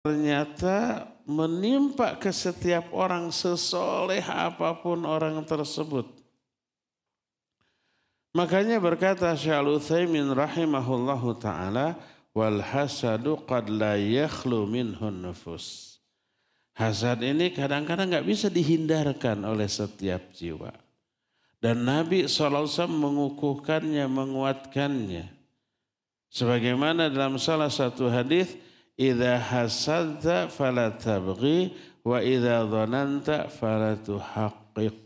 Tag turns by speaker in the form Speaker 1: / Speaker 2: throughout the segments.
Speaker 1: ternyata menimpa ke setiap orang sesoleh apapun orang tersebut. Makanya berkata Syekh Al-Utsaimin rahimahullahu ta'ala, wal hasadu qad la yakhlu minhun nufus. Hasad ini kadang-kadang gak bisa dihindarkan oleh setiap jiwa. Dan Nabi SAW mengukuhkannya, menguatkannya. Sebagaimana dalam salah satu hadis, idza hasadta fala tabghi wa idza dhananta fala tuhaqqiq.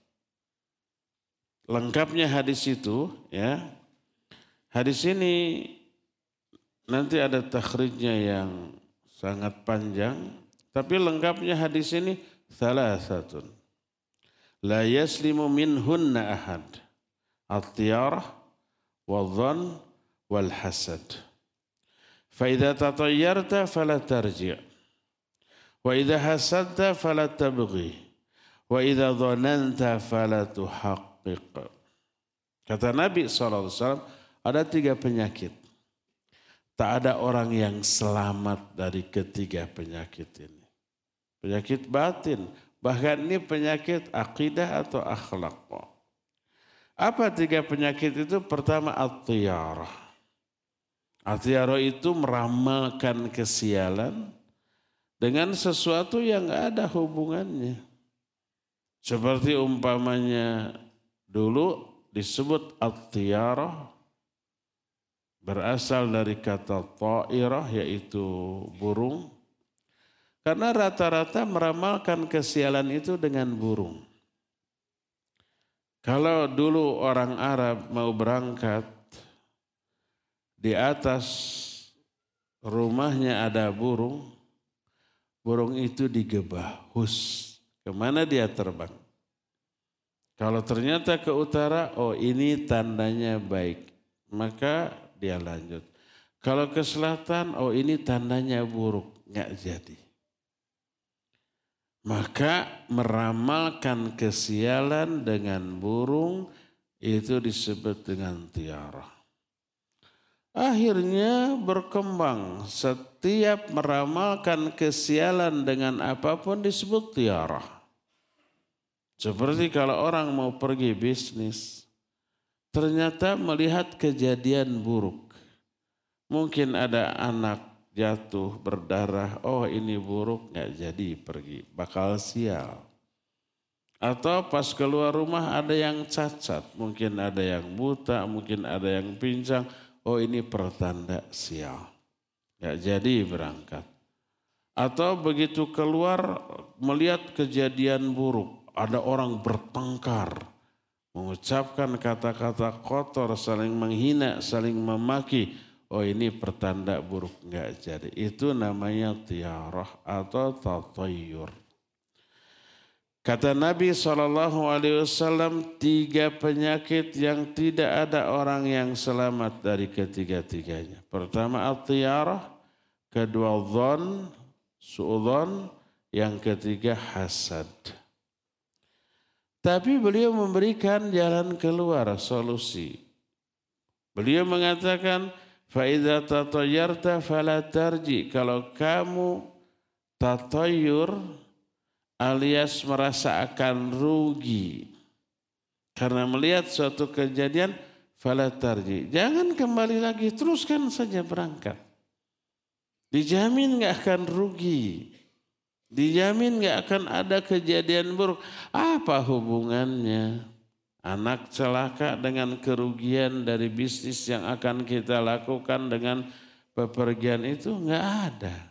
Speaker 1: Lengkapnya hadis itu ya. Hadis ini nanti ada takhrijnya yang sangat panjang, tapi lengkapnya hadis ini salasatun la yaslimu minhunna ahad. At-tiyarah wadh-dhann wal hasad. Fa idza tatayyarta fala tarji'. Wa idza hasadta fala tabghi. Wa idza dhananta fala tuhaqqiq. Kata Nabi SAW, ada 3 penyakit. Tak ada orang yang selamat dari ketiga penyakit ini. Penyakit batin, bahkan ini penyakit akidah atau akhlak. Apa 3 penyakit itu? Pertama, at-tiyarah. At-tiyarah itu meramalkan kesialan dengan sesuatu yang gak ada hubungannya. Seperti umpamanya dulu disebut at-tiyarah berasal dari kata ta'irah yaitu burung. Karena rata-rata meramalkan kesialan itu dengan burung. Kalau dulu orang Arab mau berangkat, di atas rumahnya ada burung, burung itu digebah, kemana dia terbang. Kalau ternyata ke utara, oh ini tandanya baik, maka dia lanjut. Kalau ke selatan, oh ini tandanya buruk, nggak jadi. Maka meramalkan kesialan dengan burung itu disebut dengan tiarah. Akhirnya berkembang, setiap meramalkan kesialan dengan apapun disebut tiarah. Seperti kalau orang mau pergi bisnis, ternyata melihat kejadian buruk. Mungkin ada anak jatuh berdarah, oh ini buruk, gak jadi pergi, bakal sial. Atau pas keluar rumah ada yang cacat, mungkin ada yang buta, mungkin ada yang pincang, oh ini pertanda sial, gak jadi berangkat. Atau begitu keluar melihat kejadian buruk, ada orang bertengkar, mengucapkan kata-kata kotor, saling menghina, saling memaki. Oh ini pertanda buruk, enggak jadi. Itu namanya tiarah atau tatayyur. Kata Nabi SAW, 3 penyakit yang tidak ada orang yang selamat dari ketiga-tiganya. Pertama at-tiarah, kedua dhann, su'udhan, yang ketiga hasad. Tapi beliau memberikan jalan keluar, solusi. Beliau mengatakan, فَإِذَا تَطَيَّرْتَ فَلَا تَرْجِي. Kalau kamu tatayyur alias merasa akan rugi karena melihat suatu kejadian, فَلَا تَرْجِي. Jangan kembali lagi, teruskan saja berangkat. Dijamin gak akan rugi. Dijamin gak akan ada kejadian buruk. Apa hubungannya? Anak celaka dengan kerugian dari bisnis yang akan kita lakukan dengan bepergian itu enggak ada.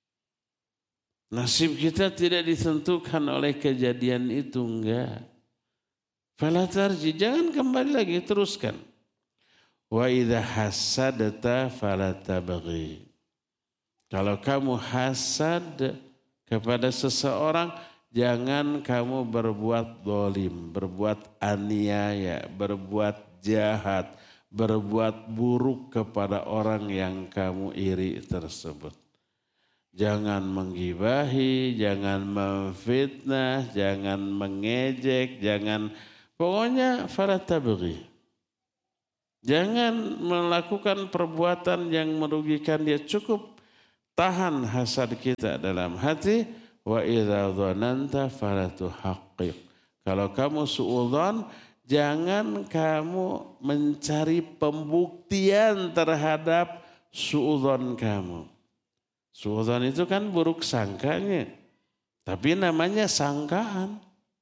Speaker 1: Nasib kita tidak ditentukan oleh kejadian itu, enggak. Fala tarji, jangan kembali lagi, teruskan. Wa idza hasadta fala tabghi. Kalau kamu hasad kepada seseorang, jangan kamu berbuat zalim, berbuat aniaya, berbuat jahat, berbuat buruk kepada orang yang kamu iri tersebut. Jangan menggibahi, jangan memfitnah, jangan mengejek, pokoknya fala tabghi. Jangan melakukan perbuatan yang merugikan dia, cukup tahan hasad kita dalam hati. Wa idza dzananta fala tuhaqqiq. Kalau kamu suudzon, jangan kamu mencari pembuktian terhadap suudzon kamu. Suudzon itu kan buruk sangkanya. Tapi namanya sangkaan.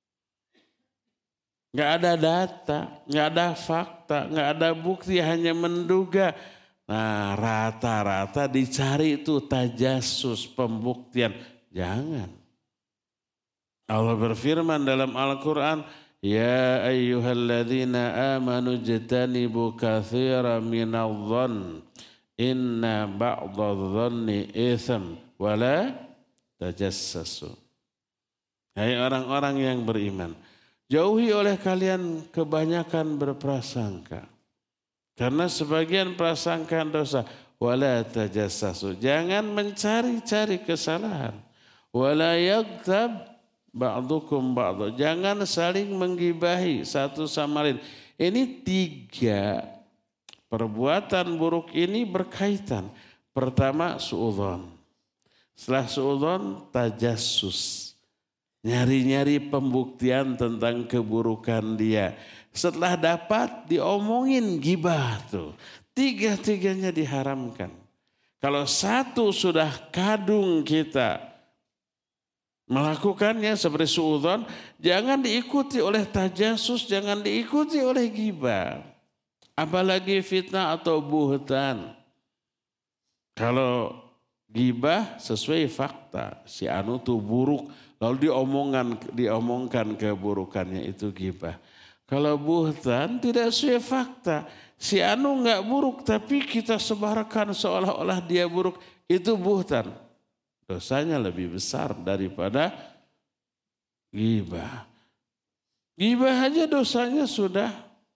Speaker 1: Nggak ada data, nggak ada fakta, nggak ada bukti, hanya menduga. Nah, rata-rata dicari itu tajasus, pembuktian. Jangan. Allah berfirman dalam Al-Quran, Ya ayyuhalladzina amanu jtanibu katsiran minadh-dhann inna ba'dadh-dhanni itsm wala tajassasu. Hai orang-orang yang beriman, jauhi oleh kalian kebanyakan berprasangka. Karena sebagian prasangka dosa. Wala tajassasu. Jangan mencari-cari kesalahan. Wala yaghtab ba'dukum ba'du. Jangan saling menggibahi satu sama lain. Ini 3 perbuatan buruk ini berkaitan. Pertama suudzon. Setelah suudzon tajassus. Nyari-nyari pembuktian tentang keburukan dia. Setelah dapat diomongin gibah tuh. 3-tiganya diharamkan. Kalau satu sudah kadung kita melakukannya seperti suudzon, jangan diikuti oleh tajasus, jangan diikuti oleh gibah. Apalagi fitnah atau buhtan. Kalau gibah sesuai fakta, si anu tuh buruk, lalu diomongkan keburukannya, itu gibah. Kalau buhtan tidak sesuai fakta, si anu nggak buruk tapi kita sebarkan seolah-olah dia buruk, itu buhtan. Dosanya lebih besar daripada gibah. Gibah aja dosanya sudah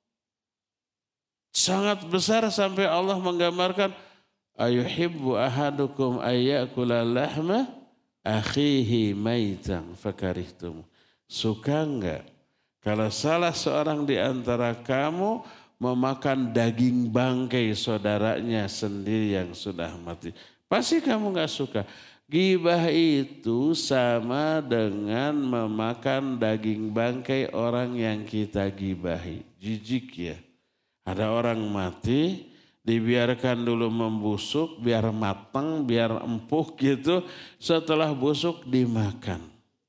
Speaker 1: sangat besar sampai Allah menggambarkan ayuhibbu ahadukum ayyakula lahma akhihi maitan fakarihtum. Suka enggak kalau salah seorang di antara kamu memakan daging bangkai saudaranya sendiri yang sudah mati? Pasti kamu enggak suka. Gibah itu sama dengan memakan daging bangkai orang yang kita gibahi. Jijik ya. Ada orang mati, dibiarkan dulu membusuk, biar matang, biar empuk gitu. Setelah busuk dimakan.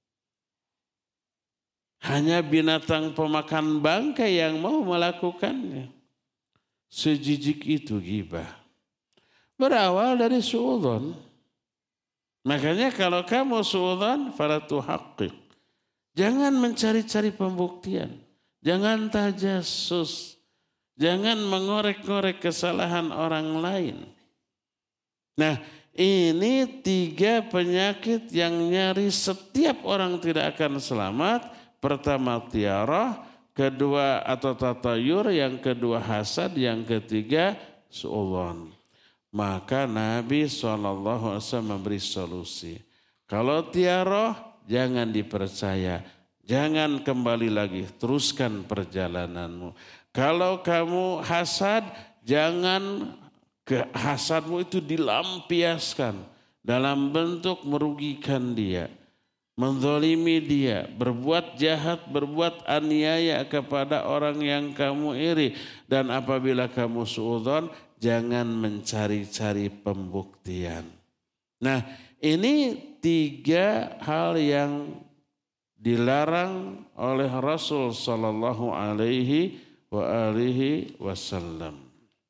Speaker 1: Hanya binatang pemakan bangkai yang mau melakukannya. Sejijik itu gibah. Berawal dari suudzon. Makanya kalau kamu suudzon, fala tuhaqqiq. Jangan mencari-cari pembuktian. Jangan tajassus. Jangan mengorek-ngorek kesalahan orang lain. Nah, ini 3 penyakit yang nyaris setiap orang tidak akan selamat. Pertama tiarah, kedua atau tatayur, yang kedua hasad, yang ketiga suudzon. Maka Nabi SAW memberi solusi. Kalau tiarah jangan dipercaya. Jangan kembali lagi, teruskan perjalananmu. Kalau kamu hasad, jangan hasadmu itu dilampiaskan dalam bentuk merugikan dia, menzalimi dia, berbuat jahat, berbuat aniaya kepada orang yang kamu iri. Dan apabila kamu suudzon, jangan mencari-cari pembuktian. Nah, ini 3 hal yang dilarang oleh Rasul sallallahu alaihi wasallam.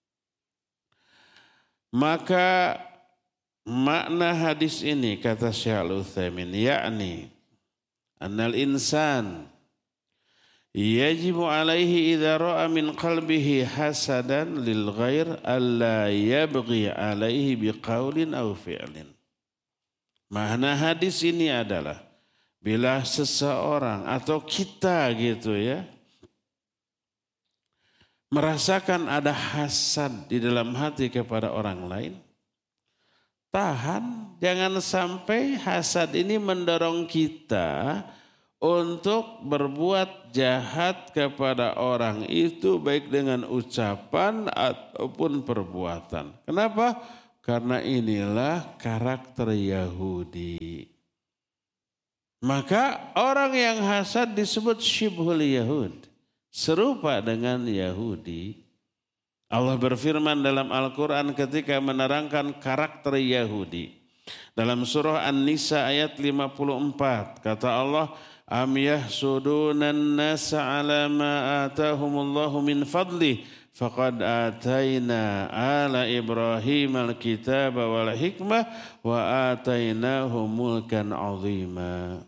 Speaker 1: Maka makna hadis ini kata Syekh Al-Utsaimin, yakni annal insan yajibu alaihi idza ra'a min qalbihi hasadan lil ghair alla yabghi alaihi biqaulin aw fi'lin. Makna hadis ini adalah bila seseorang atau kita gitu ya merasakan ada hasad di dalam hati kepada orang lain, tahan, jangan sampai hasad ini mendorong kita untuk berbuat jahat kepada orang itu baik dengan ucapan ataupun perbuatan. Kenapa? Karena inilah karakter Yahudi. Maka orang yang hasad disebut syibhul Yahud. Serupa dengan Yahudi. Allah berfirman dalam Al-Quran ketika menerangkan karakter Yahudi. Dalam surah An-Nisa ayat 54. Kata Allah, Am yahsudunan nasa ala ma atahumullahu min fadlih. Faqad atayna ala Ibrahim al-kitab wal hikmah wa atainahum mulkan azima.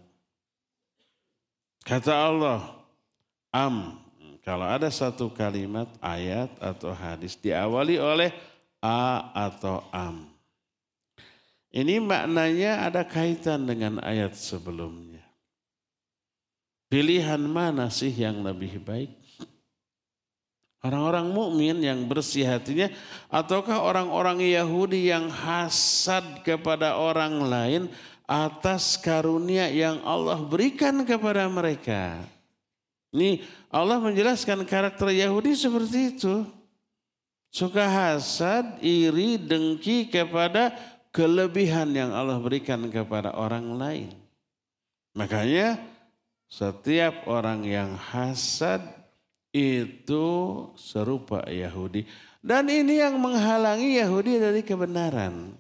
Speaker 1: Kata Allah, kalau ada satu kalimat, ayat atau hadis diawali oleh a atau am. Ini maknanya ada kaitan dengan ayat sebelumnya. Pilihan mana sih yang lebih baik? Orang-orang mukmin yang bersih hatinya ataukah orang-orang Yahudi yang hasad kepada orang lain atas karunia yang Allah berikan kepada mereka? Ini Allah menjelaskan karakter Yahudi seperti itu. Suka hasad, iri, dengki kepada kelebihan yang Allah berikan kepada orang lain. Makanya setiap orang yang hasad itu serupa Yahudi. Dan ini yang menghalangi Yahudi dari kebenaran.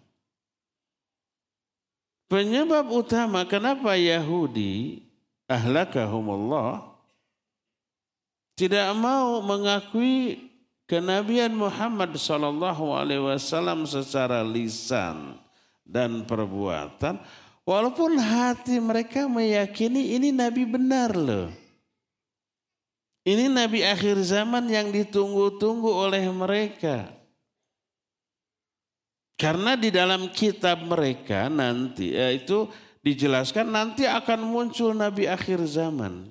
Speaker 1: Penyebab utama kenapa Yahudi ahlakahumullah tidak mau mengakui kenabian Muhammad SAW secara lisan dan perbuatan, walaupun hati mereka meyakini ini Nabi benar loh. Ini Nabi akhir zaman yang ditunggu-tunggu oleh mereka. Karena di dalam kitab mereka nanti itu dijelaskan nanti akan muncul Nabi akhir zaman.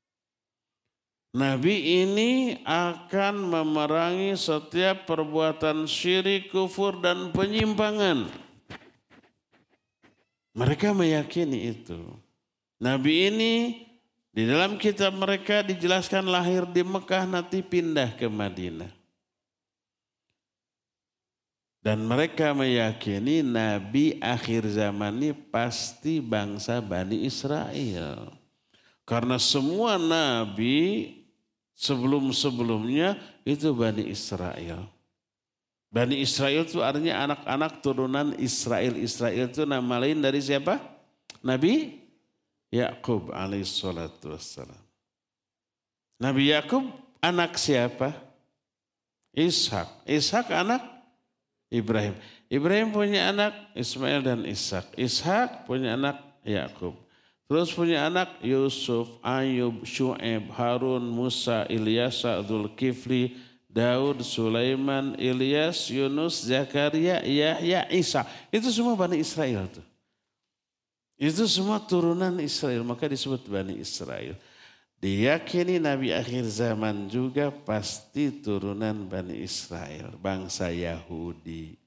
Speaker 1: Nabi ini akan memerangi setiap perbuatan syirik, kufur dan penyimpangan. Mereka meyakini itu. Nabi ini di dalam kitab mereka dijelaskan lahir di Mekah nanti pindah ke Madinah. Dan mereka meyakini Nabi akhir zaman ini pasti bangsa Bani Israel. Karena semua Nabi sebelum-sebelumnya itu Bani Israel. Bani Israel itu artinya anak-anak turunan Israel. Israel itu nama lain dari siapa? Nabi Yakub alaihissalatu wassalam. Nabi Yakub anak siapa? Ishak. Ishak anak Ibrahim. Ibrahim punya anak Ismail dan Ishak. Ishak punya anak Yakub. Terus punya anak Yusuf, Ayub, Syu'aib, Harun, Musa, Ilyasa, Dzulkifli, Daud, Sulaiman, Ilyas, Yunus, Zakaria, Yahya, Isa. Itu semua Bani Israel tuh. Itu semua turunan Israel, maka disebut Bani Israel. Diyakini Nabi akhir zaman juga pasti turunan Bani Israel, bangsa Yahudi.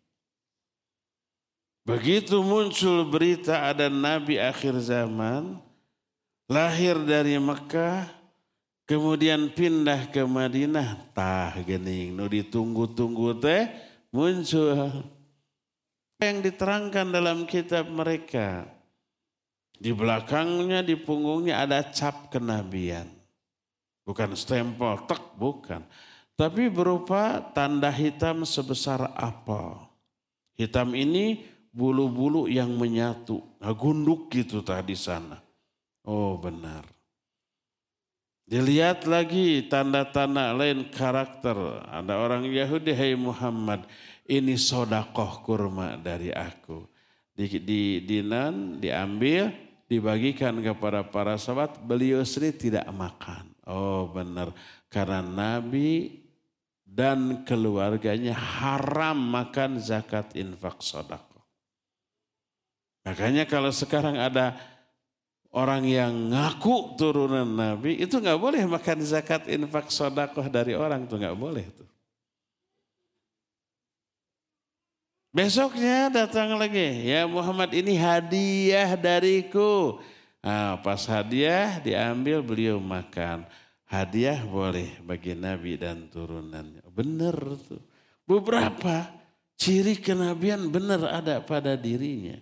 Speaker 1: Begitu muncul berita ada Nabi akhir zaman, lahir dari Mekah, kemudian pindah ke Madinah, tah gening, nu ditunggu-tunggu teh muncul. Yang diterangkan dalam kitab mereka. Di belakangnya, di punggungnya ada cap kenabian. Bukan stempel, tek, bukan. Tapi berupa tanda hitam sebesar apel. Hitam ini bulu-bulu yang menyatu. Nah, gunduk gitu tadi sana. Oh benar. Dilihat lagi tanda-tanda lain karakter. Ada orang Yahudi, hai Muhammad, ini sodakoh kurma dari aku. Diambil, dibagikan kepada para sahabat, beliau sendiri tidak makan. Oh benar, karena Nabi dan keluarganya haram makan zakat infak sedekah. Makanya kalau sekarang ada orang yang ngaku turunan Nabi, itu nggak boleh makan zakat infak sedekah dari orang, tuh nggak boleh tuh. Besoknya datang lagi, ya Muhammad ini hadiah dariku. Nah, pas hadiah diambil beliau makan. Hadiah boleh bagi Nabi dan turunannya. Benar tuh. Beberapa ciri kenabian benar ada pada dirinya.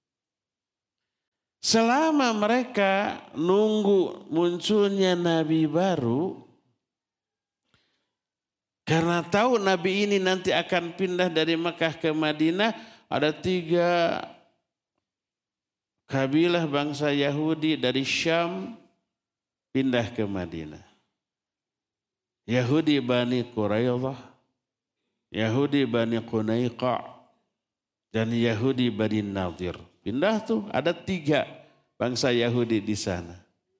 Speaker 1: Selama mereka nunggu munculnya nabi baru, karena tahu nabi ini nanti akan pindah dari Mekah ke Madinah, ada 3 kabilah bangsa Yahudi dari Syam pindah ke Madinah. Yahudi Bani Quraidah, Yahudi Bani Qunaiqa, dan Yahudi Bani Nadir. Pindah tuh, ada 3 bangsa Yahudi di sana.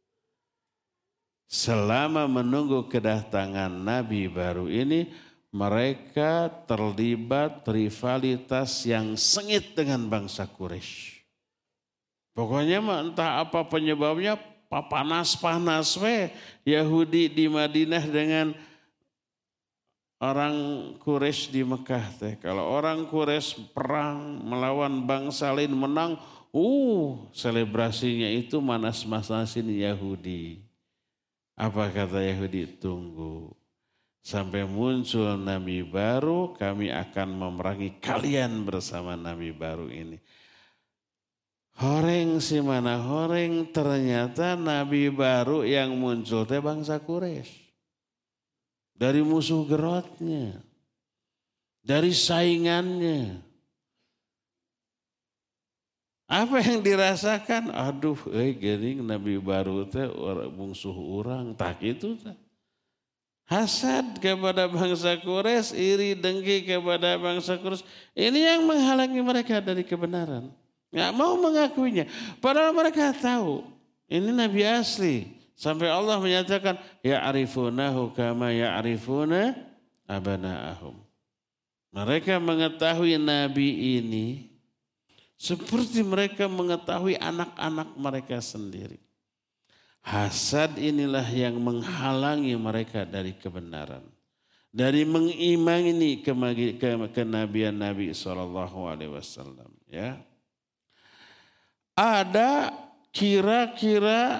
Speaker 1: Selama menunggu kedatangan Nabi baru ini, mereka terlibat rivalitas yang sengit dengan bangsa Quraisy. Pokoknya entah apa penyebabnya, panas-panas Yahudi di Madinah dengan orang Quraisy di Mekah teh. Kalau orang Quraisy perang melawan bangsa lain menang, selebrasinya itu manas-manasin Yahudi. Apa kata Yahudi? Tunggu sampai muncul nabi baru, kami akan memerangi kalian bersama nabi baru ini. Horeng si mana horeng, ternyata nabi baru yang muncul teh bangsa Quraisy. Dari musuh gerotnya, dari saingannya. Apa yang dirasakan? Aduh, gini nabi baru teh musuh orang, tak itu teh. Hasad kepada bangsa Quraisy, iri dengki kepada bangsa Quraisy. Ini yang menghalangi mereka dari kebenaran. Nggak mau mengakuinya. Padahal mereka tahu ini nabi asli. Sampai Allah menyatakan ya'rifunahu kama ya'rifuna abana'ahum. Mereka mengetahui nabi ini seperti mereka mengetahui anak-anak mereka sendiri. Hasad inilah yang menghalangi mereka dari kebenaran. Dari mengimani kenabian Nabi SAW. Ya. Ada kira-kira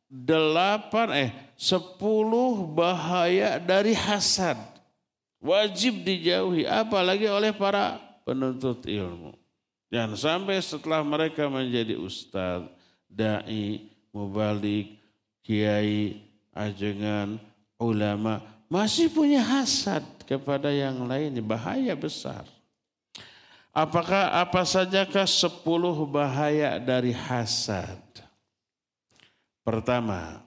Speaker 1: 10 bahaya dari hasad. Wajib dijauhi, apalagi oleh para penuntut ilmu. Jangan sampai setelah mereka menjadi ustadz, da'i, mubalik, kiai, ajengan, ulama, masih punya hasad kepada yang lain, bahaya besar. Apa sajakah 10 bahaya dari hasad? Pertama,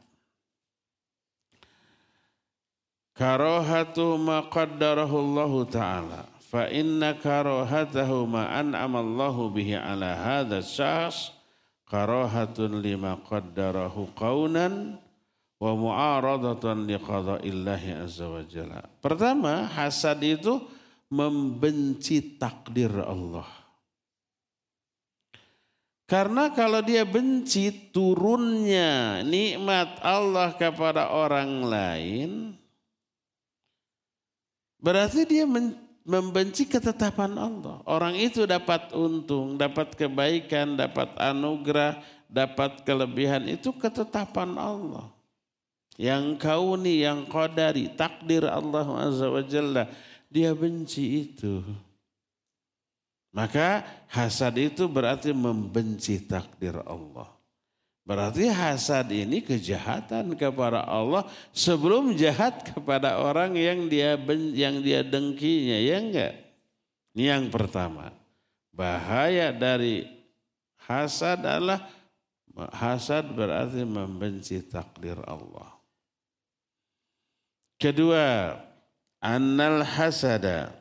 Speaker 1: karahatu ma qaddarahu Allah Ta'ala. Fa inna karahatahu ma an'amallahu bihi ala hadha syahs karahatun lima qaddarahu qawnan wa mu'aradatan liqada'illahi azza wa jalla. Pertama, hasad itu membenci takdir Allah. Karena kalau dia benci turunnya nikmat Allah kepada orang lain, berarti dia membenci ketetapan Allah. Orang itu dapat untung, dapat kebaikan, dapat anugerah, dapat kelebihan, itu ketetapan Allah. Yang kauni, yang qadari, takdir Allah azza wa jalla. Dia benci itu. Maka hasad itu berarti membenci takdir Allah. Berarti hasad ini kejahatan kepada Allah sebelum jahat kepada orang yang dia dengkinya, ya enggak? Ini yang pertama. Bahaya dari hasad adalah hasad berarti membenci takdir Allah. Kedua, annal hasada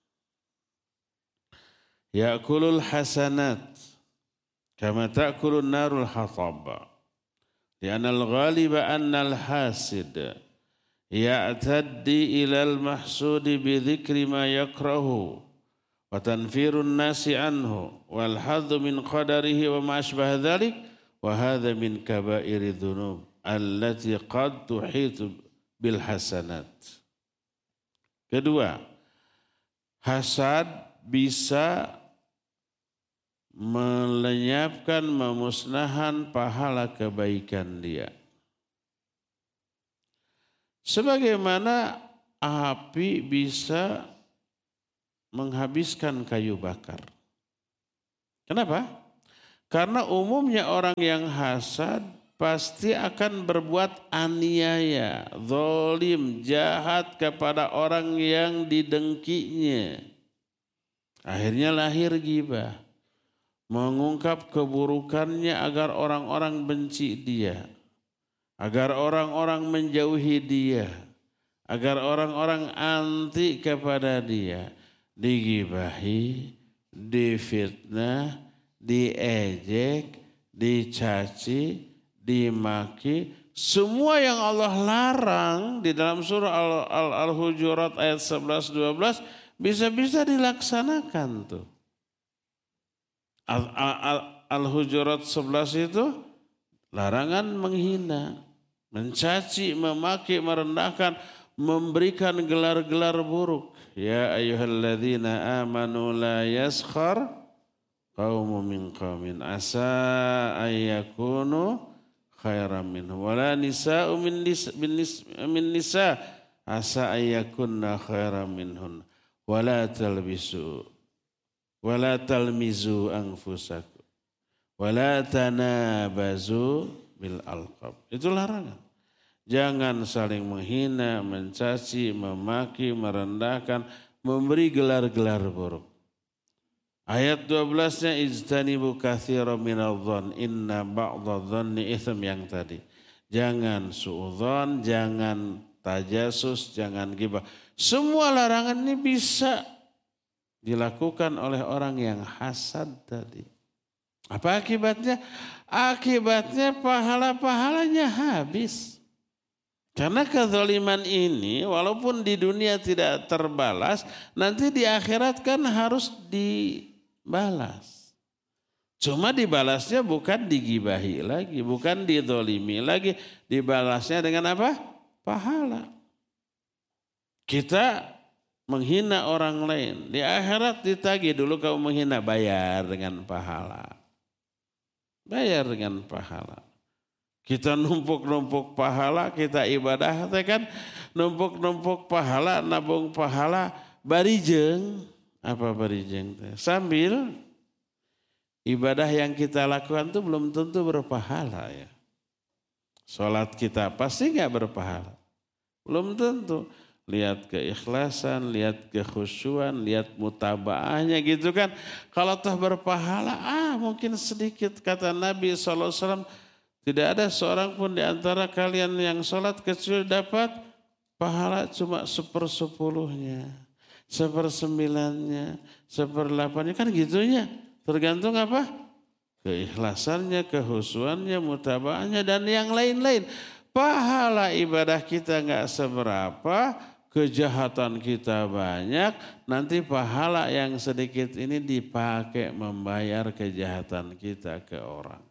Speaker 1: ya'kulul hasanat kama ta'kulun narul hatab. Li'anal ghaliba annal hasid ya'taddi ilal mahsudi bidhikri ma yakrahu wa tanfirun nasi anhu wal hadhu min qadarihi wa ma ashbah dhalik wa hadha min kabairi dhunub allati qad tuhitu bil hasanat. Kedua, hasad bisa melenyapkan, memusnahkan pahala kebaikan dia. Sebagaimana api bisa menghabiskan kayu bakar. Kenapa? Karena umumnya orang yang hasad pasti akan berbuat aniaya, zalim, jahat kepada orang yang didengkinya. Akhirnya lahir ghibah, mengungkap keburukannya agar orang-orang benci dia, agar orang-orang menjauhi dia, agar orang-orang anti kepada dia, digibahi, difitnah, diejek, dicaci, dimaki, semua yang Allah larang di dalam surah Al-Hujurat ayat 11-12 bisa-bisa dilaksanakan tuh. Al-Hujurat 11 itu larangan menghina, mencaci, memaki, merendahkan, memberikan gelar-gelar buruk. Ya ayyuhalladzina amanu la yaskhar qaumun min qaumin asa ayyakunu khairan minhum wala nisa'u min nisa asa ayyakunna khairan minhun wala talmizu anfusakum wala tanabazu bil alqab. Itu larangan. Jangan saling menghina, mencaci, memaki, merendahkan, memberi gelar-gelar buruk. Ayat 12-nya ijtanibu katsiran minadh-dhann inna ba'dadh-dhanni itsm, yang tadi. Jangan suudzon, jangan tajasus, jangan ghibah. Semua larangan ini bisa dilakukan oleh orang yang hasad tadi. Apa akibatnya? Akibatnya pahala-pahalanya habis. Karena kezaliman ini walaupun di dunia tidak terbalas, nanti di akhirat kan harus dibalas. Cuma dibalasnya bukan digibahi lagi, bukan dizalimi lagi, dibalasnya dengan apa? Pahala. Kita menghina orang lain, di akhirat ditagih, dulu kamu menghina, bayar dengan pahala. Bayar dengan pahala. Kita numpuk-numpuk pahala, kita ibadah, kan numpuk-numpuk pahala, nabung pahala, barijeng. Apa barijeng? Sambil ibadah yang kita lakukan itu belum tentu berpahala ya. Sholat kita pasti nggak berpahala. Belum tentu. Lihat keikhlasan, lihat kekhusyuan, lihat mutabaahnya gitu kan. Kalau toh berpahala, mungkin sedikit, kata Nabi SAW. Tidak ada seorang pun di antara kalian yang sholat kecuali dapat pahala cuma 1/10-nya, 1/9-nya, 1/8-nya, kan gitunya. Tergantung apa? Keikhlasannya, kehusuannya, mutabaahnya, dan yang lain-lain. Pahala ibadah kita nggak seberapa, kejahatan kita banyak, nanti pahala yang sedikit ini dipakai membayar kejahatan kita ke orang.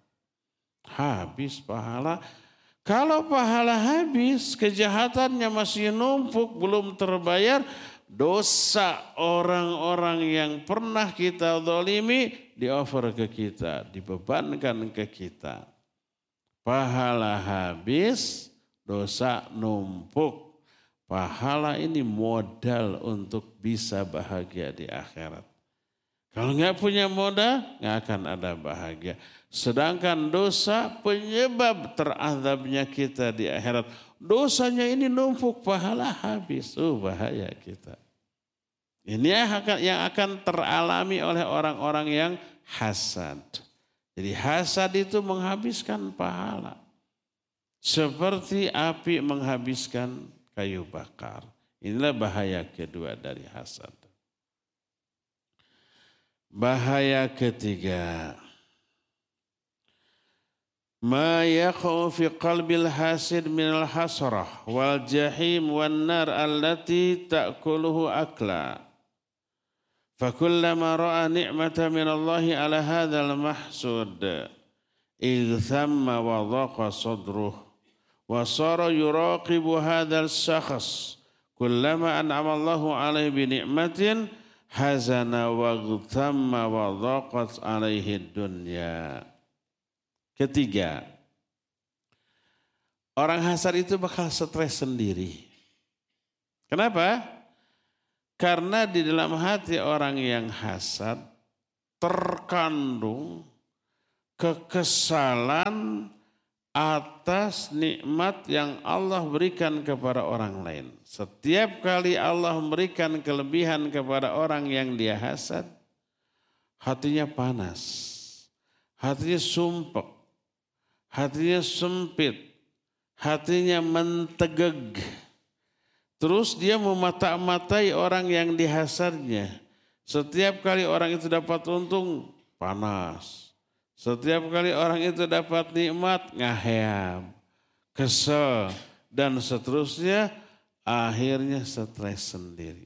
Speaker 1: Habis pahala. Kalau pahala habis, kejahatannya masih numpuk, belum terbayar, dosa orang-orang yang pernah kita zalimi di-offer ke kita, dibebankan ke kita. Pahala habis, dosa numpuk. Pahala ini modal untuk bisa bahagia di akhirat. Kalau nggak punya modal, nggak akan ada bahagia. Sedangkan dosa penyebab terazabnya kita di akhirat. Dosanya ini numpuk, pahala habis. Bahaya kita. Ini yang akan teralami oleh orang-orang yang hasad. Jadi hasad itu menghabiskan pahala. Seperti api menghabiskan kayu bakar. Inilah bahaya kedua dari hasad. Bahaya ketiga. Ma yaqa'u fi qalbil hasid minal hasrah wal jahim wan nar allati ta'kuluhu akla. Fakullama ra'a ni'mata minallahi ala hadzal mahsud idh thamma wa dhaqa sadruh wa sara yuraqibu hadzal syakhs kullama an'ama Allahu alaihi bi ni'matin hazana wa ghtamma wa dhaqat alaihi dunya. Ketiga, orang hasad itu bakal stres sendiri. Kenapa? Karena di dalam hati orang yang hasad terkandung kekesalan atas nikmat yang Allah berikan kepada orang lain. Setiap kali Allah memberikan kelebihan kepada orang yang dia hasad, hatinya panas, hatinya sumpek, hatinya sempit, hatinya mentegeg. Terus dia memata-matai orang yang dihasadnya. Setiap kali orang itu dapat untung, panas. Setiap kali orang itu dapat nikmat, ngaheam, kesel, dan seterusnya, akhirnya stres sendiri.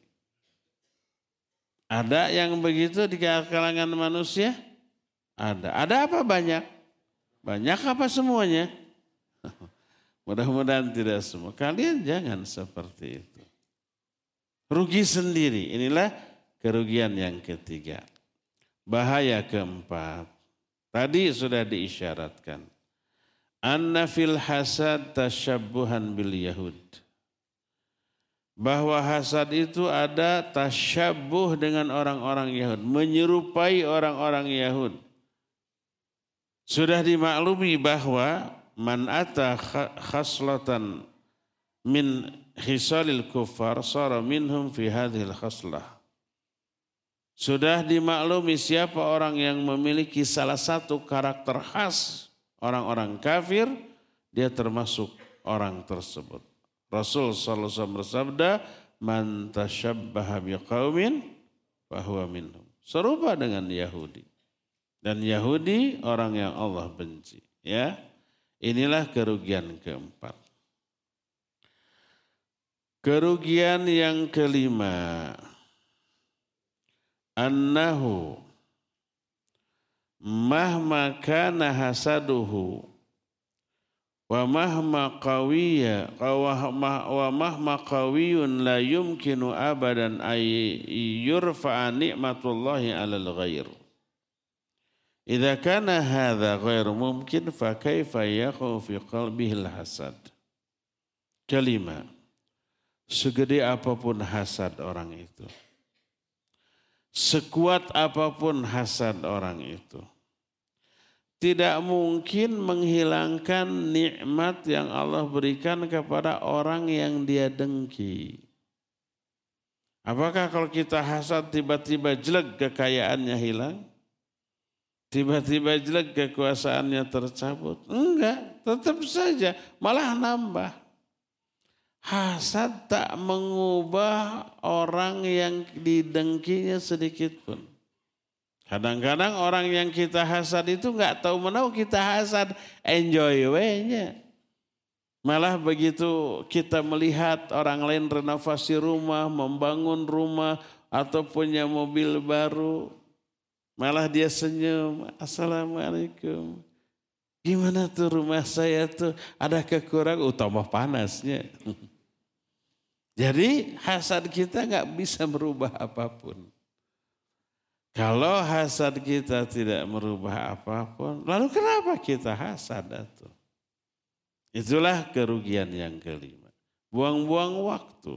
Speaker 1: Ada yang begitu di kalangan manusia? Ada. Ada apa banyak? Banyak apa semuanya? Mudah-mudahan tidak semua. Kalian jangan seperti itu. Rugi sendiri. Inilah kerugian yang ketiga. Bahaya keempat. Tadi sudah diisyaratkan. Anna fil hasad tasyabbuhan bil yahud. Bahwa hasad itu ada tasyabbuh dengan orang-orang Yahud. Menyerupai orang-orang Yahud. Sudah dimaklumi bahwa man ata khaslatan min khisalil kuffar sara minhum fi hadhil khaslah. Sudah dimaklumi siapa orang yang memiliki salah satu karakter khas orang-orang kafir, dia termasuk orang tersebut. Rasul sallallahu alaihi wasallam bersabda, "Man tashabbaha biqaumin fahuwa minhum." Serupa dengan Yahudi. Dan Yahudi orang yang Allah benci, ya. Inilah kerugian keempat. Kerugian yang kelima. Annahu mahma kana hasaduhu wa mahma qawiyun la yumkinu abadan ay yurfa'a ni'matullahi 'alal ghair. Idza kana hadza ghairu mumkin fa kaifa yaqau fi qalbihil hasad. Kelima, segede apapun hasad orang itu, sekuat apapun hasad orang itu, tidak mungkin menghilangkan nikmat yang Allah berikan kepada orang yang dia dengki. Apakah kalau kita hasad tiba-tiba jelek kekayaannya hilang? Tiba-tiba jelek kekuasaannya tercabut? Enggak, tetap saja malah nambah. Hasad tak mengubah orang yang didengkinya sedikit pun. Kadang-kadang orang yang kita hasad itu enggak tahu menahu kita hasad, enjoy we-nya. Malah begitu kita melihat orang lain renovasi rumah, membangun rumah atau punya mobil baru, malah dia senyum, assalamualaikum. Gimana tuh rumah saya tuh, ada kekurangan, tambah panasnya. Jadi hasad kita nggak bisa merubah apapun. Kalau hasad kita tidak merubah apapun, lalu kenapa kita hasad itu? Itulah kerugian yang kelima. Buang-buang waktu.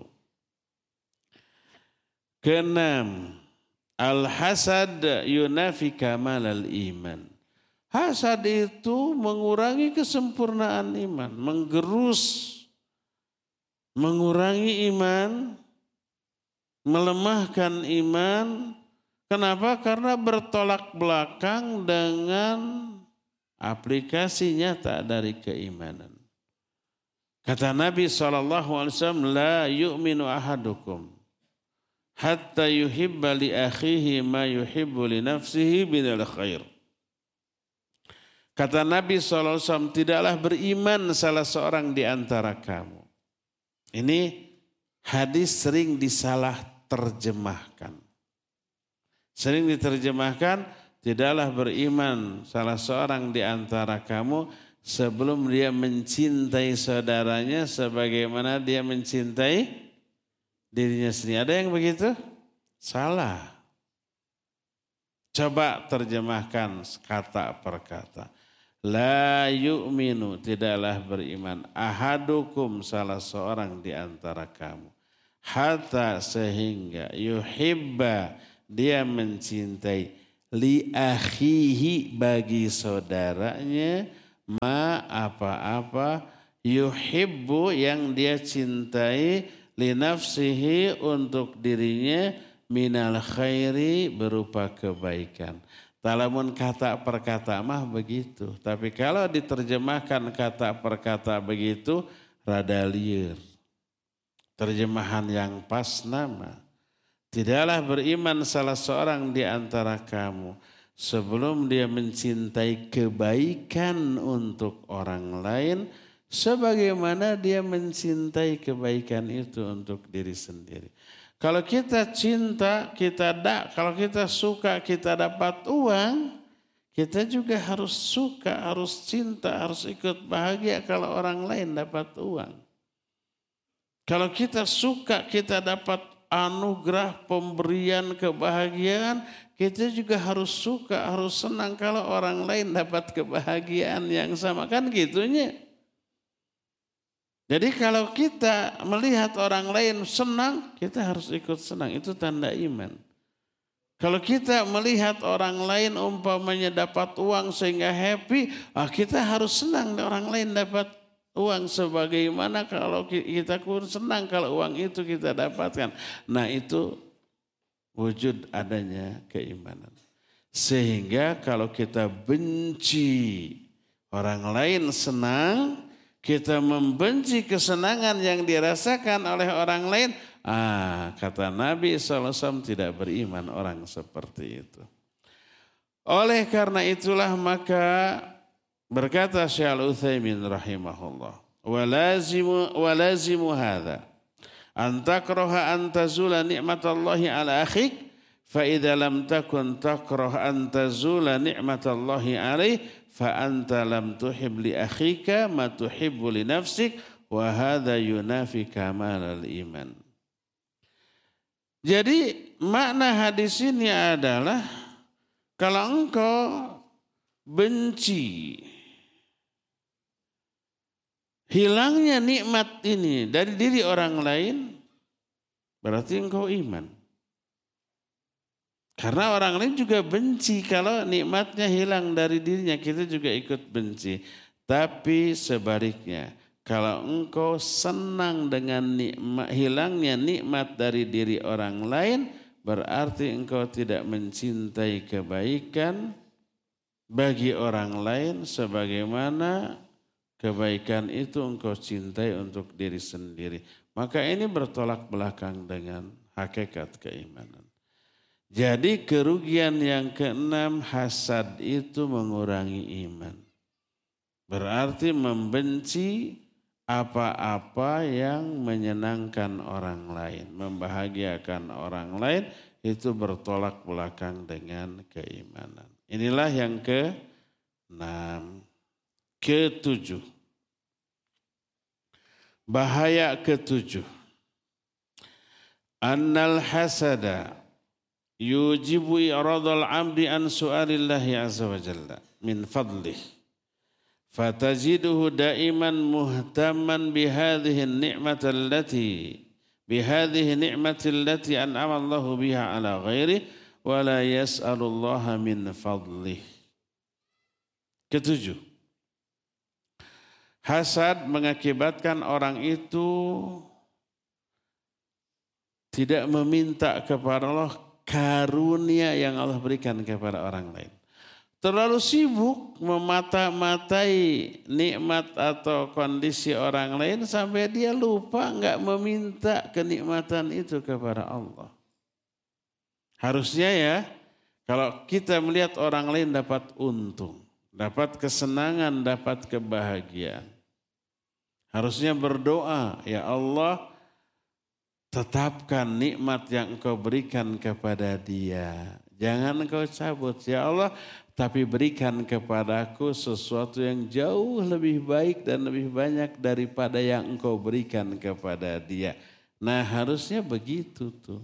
Speaker 1: Keenam, al-hasad yunafi kamalal iman. Hasad itu mengurangi kesempurnaan iman, menggerus, mengurangi iman, melemahkan iman. Kenapa? Karena bertolak belakang dengan aplikasi nyata dari keimanan. Kata Nabi SAW, la yu'minu ahadukum hatta yuhibba li akhihi ma yuhibbu li nafsihi minal khair. Kata Nabi SAW, tidaklah beriman salah seorang di antara kamu. Ini hadis sering disalah terjemahkan. Sering diterjemahkan, tidaklah beriman salah seorang di antara kamu sebelum dia mencintai saudaranya sebagaimana dia mencintai dirinya sendiri. Ada yang begitu? Salah. Coba terjemahkan kata per kata. La yu'minu, tidaklah beriman. Ahadukum, salah seorang di antara kamu. hatta sehingga yuhibba dia mencintai li akhihi bagi saudaranya ma apa-apa yuhibbu yang dia cintai li nafsihi untuk dirinya minal khairi berupa kebaikan. Talamun kata per kata mah begitu. Tapi kalau diterjemahkan kata per kata begitu rada lieur. Terjemahan yang pas nama. Tidaklah beriman salah seorang di antara kamu sebelum dia mencintai kebaikan untuk orang lain sebagaimana dia mencintai kebaikan itu untuk diri sendiri. Kalau kita cinta, kalau kita suka, kita dapat uang, kita juga harus suka, harus cinta, harus ikut bahagia kalau orang lain dapat uang. Kalau kita suka, kita dapat anugerah pemberian kebahagiaan, kita juga harus suka, harus senang kalau orang lain dapat kebahagiaan yang sama. Kan gitunya. Jadi kalau kita melihat orang lain senang, kita harus ikut senang. Itu tanda iman. Kalau kita melihat orang lain umpamanya dapat uang sehingga happy, kita harus senang orang lain dapat uang. Sebagaimana kalau kita senang kalau uang itu kita dapatkan. Nah itu wujud adanya keimanan. Sehingga kalau kita benci orang lain senang, kita membenci kesenangan yang dirasakan oleh orang lain. Kata Nabi SAW tidak beriman orang seperti itu. Oleh karena itulah maka berkata Syekh Al-Utsaimin rahimahullah. Walazimu hadha. Antakraha antazula ni'matallahi ala akhik. Fa'idha lam takun takrah antazula ni'matallahi alaih. Fa'anta lam tuhib li akhika ma tuhibbu li nafsik wa hadha yunafi kamal al-iman. Jadi makna hadis ini adalah kalau engkau benci hilangnya nikmat ini dari diri orang lain, berarti engkau iman. Karena orang lain juga benci kalau nikmatnya hilang dari dirinya, kita juga ikut benci. Tapi sebaliknya, kalau engkau senang dengan hilangnya nikmat dari diri orang lain, berarti engkau tidak mencintai kebaikan bagi orang lain sebagaimana kebaikan itu engkau cintai untuk diri sendiri. Maka ini bertolak belakang dengan hakikat keimanan. Jadi kerugian yang keenam, hasad itu mengurangi iman. Berarti membenci apa-apa yang menyenangkan orang lain, membahagiakan orang lain, itu bertolak belakang dengan keimanan. Inilah yang ke-6. Ke-7. Bahaya ke-7. Annal hasada yujibu i'radal 'abdi an su'alillahi azza wa jalla min fadlih fatajiduhu daiman muhtamman bihadhihi ni'mati allati an'ama Allahu biha ala ghairi wa la yas'alullaha min fadlih. Ketujuh, hasad mengakibatkan orang itu tidak meminta kepada Allah karunia yang Allah berikan kepada orang lain. Terlalu sibuk memata-matai nikmat atau kondisi orang lain sampai dia lupa enggak meminta kenikmatan itu kepada Allah. Harusnya ya, kalau kita melihat orang lain dapat untung, dapat kesenangan, dapat kebahagiaan, harusnya berdoa, ya Allah, tetapkan nikmat yang Engkau berikan kepada dia. Jangan Engkau cabut, ya Allah, tapi berikan kepadaku sesuatu yang jauh lebih baik dan lebih banyak daripada yang Engkau berikan kepada dia. Nah, harusnya begitu tuh.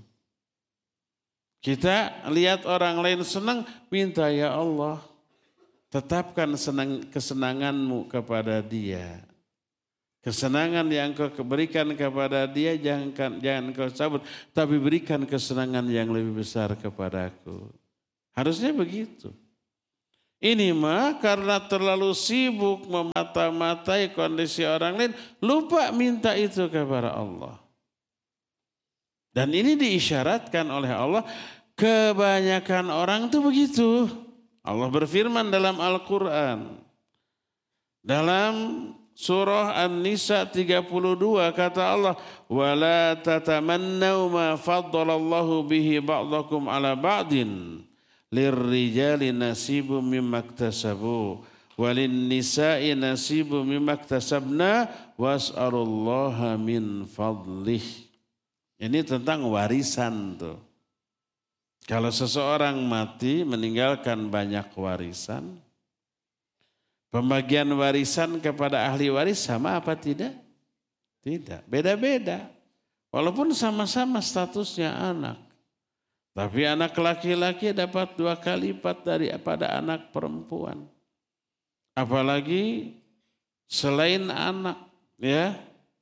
Speaker 1: Kita lihat orang lain senang, minta ya Allah, tetapkan kesenanganmu kepada dia. Kesenangan yang kau berikan kepada dia jangan kau cabut, tapi berikan kesenangan yang lebih besar kepadaku. Harusnya begitu. Ini mah karena terlalu sibuk memata-matai kondisi orang lain, lupa minta itu kepada Allah. Dan ini diisyaratkan oleh Allah, kebanyakan orang itu begitu. Allah berfirman dalam Al-Quran. Dalam surah An-Nisa 32 kata Allah, وَلَا تَتَمَنَّوْا مَا فَضَّلَ اللَّهُ بِهِ بَعْضَكُمْ عَلَى بَعْضٍ لِلرِّجَالِ نَصِيبٌ مِّمَّا اكْتَسَبُوا وَلِلنِّسَاءِ نَصِيبٌ مِّمَّا اكْتَسَبْنَا وَاسْأَلُوا اللَّهَ مِنْ فَضْلِهِ. Ini tentang warisan tuh. Kalau seseorang mati meninggalkan banyak warisan, pembagian warisan kepada ahli waris sama apa tidak? Tidak, beda-beda. Walaupun sama-sama statusnya anak. Tapi anak laki-laki dapat 2 kali lipat daripada anak perempuan. Apalagi selain anak, ya.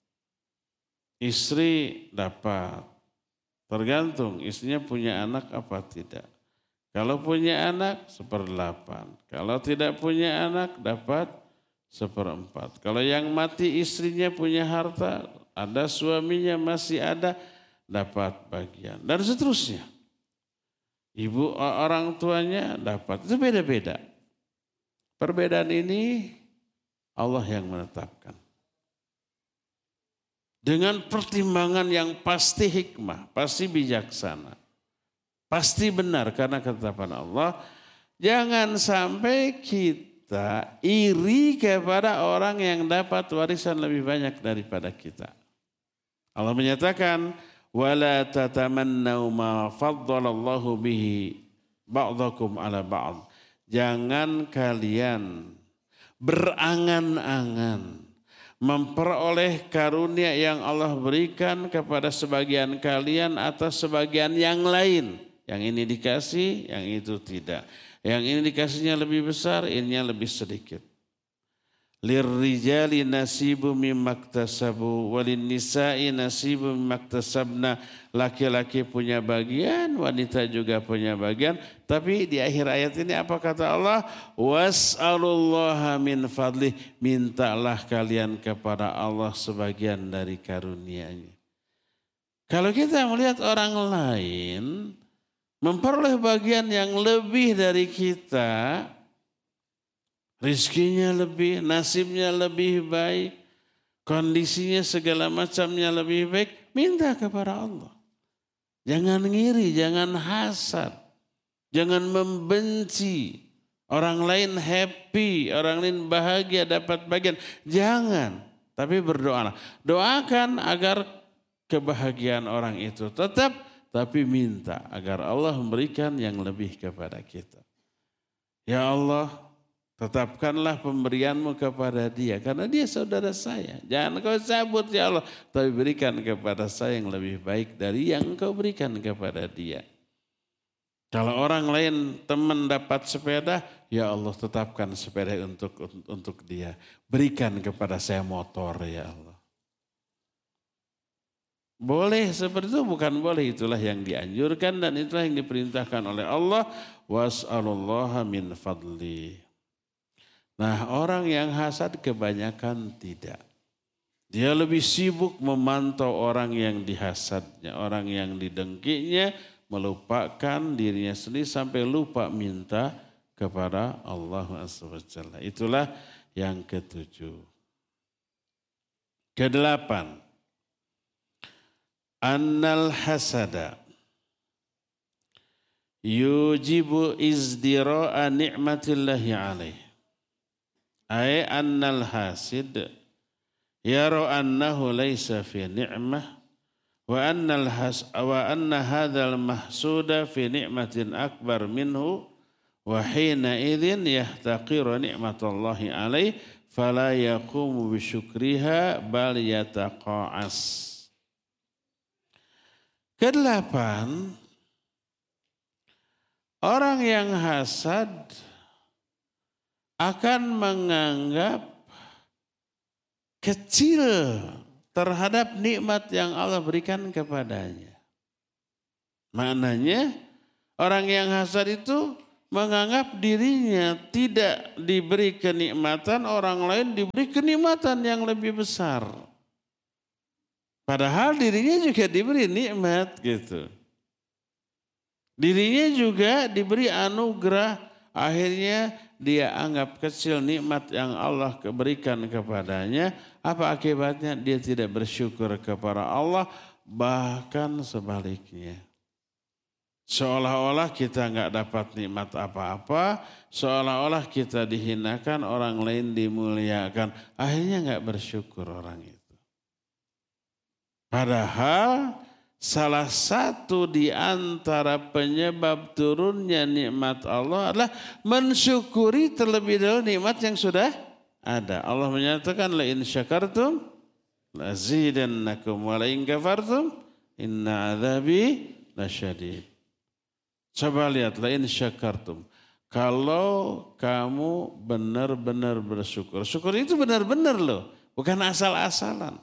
Speaker 1: Istri dapat. Tergantung istrinya punya anak apa tidak. Kalau punya anak 1/8. Kalau tidak punya anak dapat 1/4. Kalau yang mati istrinya punya harta, ada suaminya masih ada, dapat bagian. Dan seterusnya. Ibu orang tuanya dapat. Itu beda-beda. Perbedaan ini Allah yang menetapkan. Dengan pertimbangan yang pasti hikmah, pasti bijaksana. Pasti benar karena ketetapan Allah. Jangan sampai kita iri kepada orang yang dapat warisan lebih banyak daripada kita. Allah menyatakan, وَلَا تَتَمَنَّوْا مَا فَضَّلَ اللَّهُ بِهِ بَعْضَكُمْ عَلَى بَعْضٍ. Jangan kalian berangan-angan memperoleh karunia yang Allah berikan kepada sebagian kalian atas sebagian yang lain. Yang ini dikasih, yang itu tidak. Yang ini dikasihnya lebih besar, ininya lebih sedikit. Lirrijali nasibu mimmaktasabu walinnisa'i nasibu mimmaktasabna. Laki-laki punya bagian, wanita juga punya bagian. Tapi di akhir ayat ini apa kata Allah? Was'alullaha min fadlih. Mintalah kalian kepada Allah sebagian dari karunia-Nya. Kalau kita melihat orang lain memperoleh bagian yang lebih dari kita, rizkinya lebih, nasibnya lebih baik, kondisinya segala macamnya lebih baik, minta kepada Allah. Jangan ngiri, jangan hasad, jangan membenci. Orang lain happy, orang lain bahagia dapat bagian. Jangan, tapi berdoalah. Doakan agar kebahagiaan orang itu tetap, tapi minta agar Allah memberikan yang lebih kepada kita. Ya Allah, tetapkanlah pemberianmu kepada dia. Karena dia saudara saya. Jangan kau cabut ya Allah. Tapi berikan kepada saya yang lebih baik dari yang kau berikan kepada dia. Kalau orang lain teman dapat sepeda. Ya Allah tetapkan sepeda untuk dia. Berikan kepada saya motor ya Allah. Boleh seperti itu, bukan boleh. Itulah yang dianjurkan dan itulah yang diperintahkan oleh Allah. Was'alullaha min fadli. Nah, orang yang hasad kebanyakan tidak. Dia lebih sibuk memantau orang yang dihasadnya, orang yang didengkinya, melupakan dirinya sendiri sampai lupa minta kepada Allah SWT. Itulah yang ke-7. Ke-8. Annal hasada yujibu izdira'a ni'matillahi alaih. Ay annal hasid yara annahu laysa fi ni'mah wa anna hadzal mahsuda fi ni'matin akbar minhu wa hina idzin yahtaqiru ni'matallahi alaih fala yaqumu bi syukriha bal yataqa'as. Ke-8, orang yang hasad akan menganggap kecil terhadap nikmat yang Allah berikan kepadanya. Maknanya orang yang hasad itu menganggap dirinya tidak diberi kenikmatan, orang lain diberi kenikmatan yang lebih besar. Padahal dirinya juga diberi nikmat gitu. Dirinya juga diberi anugerah, akhirnya dia anggap kecil nikmat yang Allah berikan kepadanya. Apa akibatnya? Dia tidak bersyukur kepada Allah, bahkan sebaliknya. Seolah-olah kita nggak dapat nikmat apa-apa, seolah-olah kita dihinakan, orang lain dimuliakan. Akhirnya nggak bersyukur orang itu. Padahal salah satu di antara penyebab turunnya nikmat Allah adalah mensyukuri terlebih dahulu nikmat yang sudah ada. Allah menyatakan la in syakartum lazidannakum wa la in kafartum inna adzabi lasyadid. Coba lihat, lain syakartum. Kalau kamu benar-benar bersyukur. Syukur itu benar-benar loh. Bukan asal-asalan.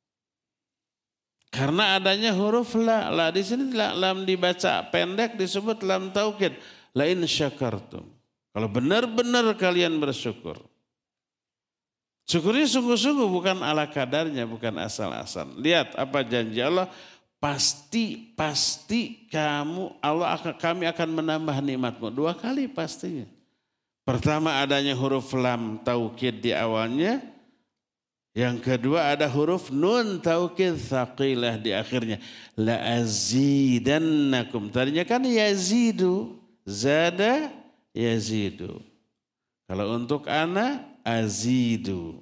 Speaker 1: Karena adanya huruf la. La di sini lam dibaca pendek disebut lam taukid. Lain syakartum. Kalau benar-benar kalian bersyukur. Syukurnya sungguh-sungguh bukan ala kadarnya, bukan asal-asalan. Lihat apa janji Allah. Pasti kami akan menambah nikmatmu. 2 kali pastinya. Pertama adanya huruf lam taukid di awalnya. Yang kedua ada huruf nun taukid tsaqilah di akhirnya. La azidannakum. Tadinya kan yazidu. Zada yazidu. Kalau untuk ana azidu.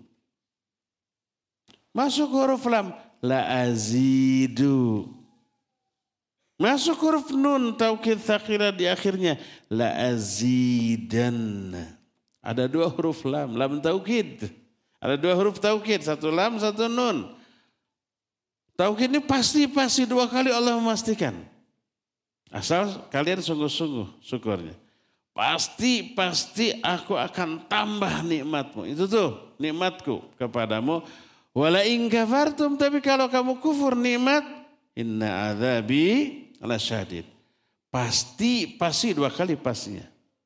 Speaker 1: Masuk huruf lam. La azidu. Masuk huruf nun taukid tsaqilah di akhirnya. La azidanna. Ada 2 huruf lam. Lam taukid. Ada 2 huruf taukid. 1 lam, 1 nun. Taukid ini pasti 2 kali Allah memastikan. Asal kalian sungguh-sungguh syukurnya. Pasti aku akan tambah nikmatmu. Itu tuh nikmatku kepadamu. Wala in kafartum, tapi kalau kamu kufur nikmat, inna adzabi lasyadid. Pasti 2 kali pastinya.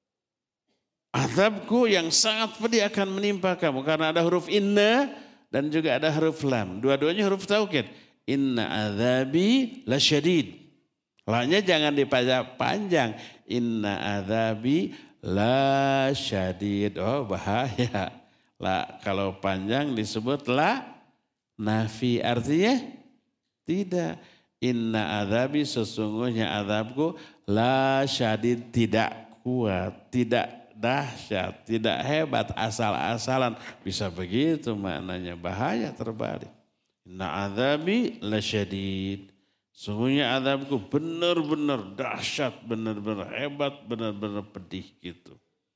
Speaker 1: Azabku yang sangat pedih akan menimpa kamu karena ada huruf inna dan juga ada huruf lam. Dua-duanya huruf taukid. Inna adzabi lasyadid. La-nya jangan dipanjang. Inna adzabi lasyadid. Oh bahaya. La kalau panjang disebut la nafi, artinya tidak. Inna adzabi, sesungguhnya azabku la syadid, tidak kuat, tidak dahsyat, tidak hebat, asal-asalan. Bisa begitu maknanya, bahaya terbalik. Inna adzabi la syadid. Sesungguhnya azabku benar-benar dahsyat, benar-benar hebat, benar-benar pedih gitu.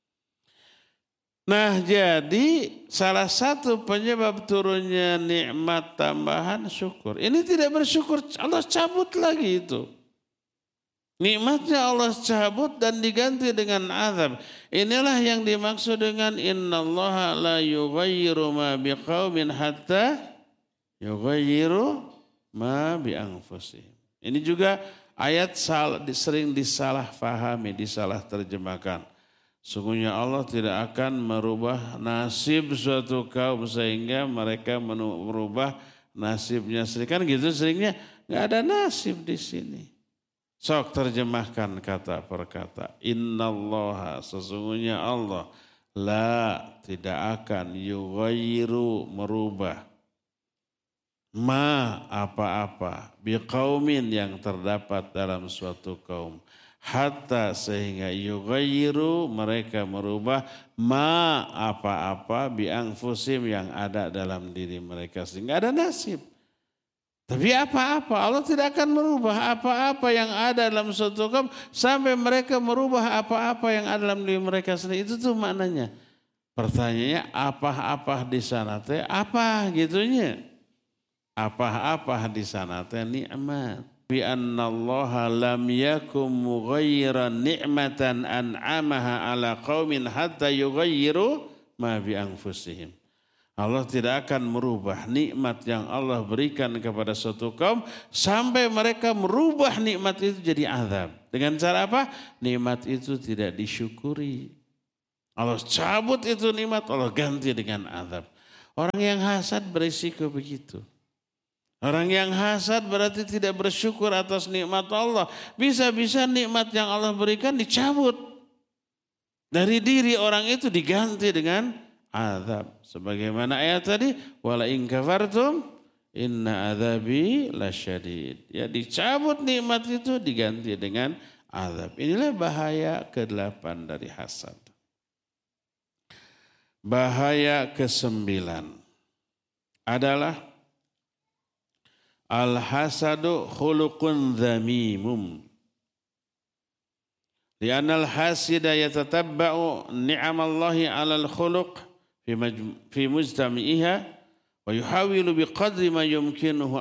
Speaker 1: Nah jadi salah satu penyebab turunnya nikmat tambahan syukur. Ini tidak bersyukur, Allah cabut lagi itu. Nikmatnya Allah cabut dan diganti dengan azab. Inilah yang dimaksud dengan innallaha la yughayyiru ma biqaumin hatta yughayyiru ma bi anfusihim. Ini juga ayat sering disalahfahami, disalah terjemahkan. Sungguhnya Allah tidak akan merubah nasib suatu kaum sehingga mereka merubah nasibnya sendiri. Kan gitu seringnya, nggak ada nasib di sini. Sok terjemahkan kata per kata. Innallaha, sesungguhnya Allah, la, tidak akan, yughayyiru, merubah. Ma, apa-apa, biqaumin, yang terdapat dalam suatu kaum. Hatta, sehingga yughayyiru, mereka merubah, ma, apa-apa, bi'anfusim, yang ada dalam diri mereka. Sehingga ada nasib. Tapi apa-apa, Allah tidak akan merubah apa-apa yang ada dalam suatu kaum sampai mereka merubah apa-apa yang ada dalam diri mereka sendiri. Itu tuh maknanya. Pertanyaannya, apa-apa di sana teh apa gitunya? Apa-apa di sana teh nikmat. Bi annallaha lam yakum mughayyiran ni'matan an'amaha ala qaumin hatta yughayyiru ma bi anfusihim. Allah tidak akan merubah nikmat yang Allah berikan kepada suatu kaum sampai mereka merubah nikmat itu jadi azab. Dengan cara apa? Nikmat itu tidak disyukuri. Allah cabut itu nikmat, Allah ganti dengan azab. Orang yang hasad berisiko begitu. Orang yang hasad berarti tidak bersyukur atas nikmat Allah. Bisa-bisa nikmat yang Allah berikan dicabut. Dari diri orang itu diganti dengan azab. Sebagaimana ayat tadi, wala in kafartum inna adzabi lasyadid. Ya, dicabut nikmat itu diganti dengan azab. Inilah bahaya ke-8 dari hasad. Bahaya ke-9 adalah al-hasadu khuluqun dzamimum. Lianna al-hasida yatatabba'u ni'amallahi 'alal khuluq fi mujtami'iha wa yuhawilu biqadri ma yumkinuhu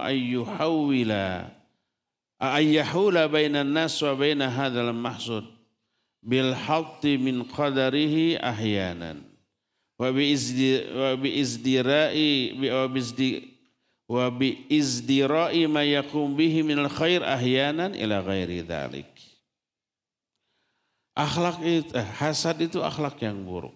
Speaker 1: ayyahula bainan nas wa baina hadzal mahsud bil hatti min qadarihi ahyanan wa bi izdira'i ma yaqum bihi minal khair ahyanan ila ghairi dzalik. Hasad itu akhlak yang buruk.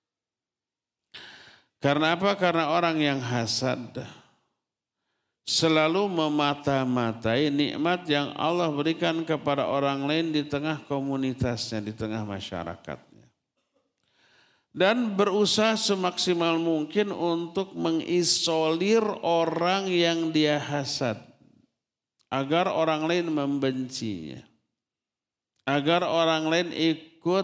Speaker 1: Karena apa? Karena orang yang hasad selalu memata-matai nikmat yang Allah berikan kepada orang lain di tengah komunitasnya, di tengah masyarakatnya. Dan berusaha semaksimal mungkin untuk mengisolir orang yang dia hasad. Agar orang lain membencinya. Agar orang lain ikut